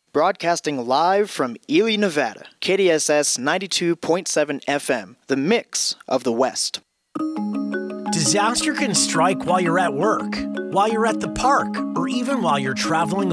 Broadcasting live from Ely, Nevada, KDSS 92.7 FM, the mix of the West. Disaster can strike while you're at work, while you're at the park, or even while you're traveling